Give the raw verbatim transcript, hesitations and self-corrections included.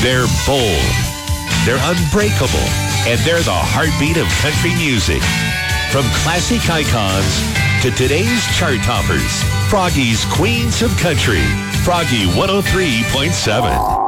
They're bold, they're unbreakable, and they're the heartbeat of country music. From classic icons to today's chart toppers, Froggy's Queens of Country. Froggy one oh three point seven.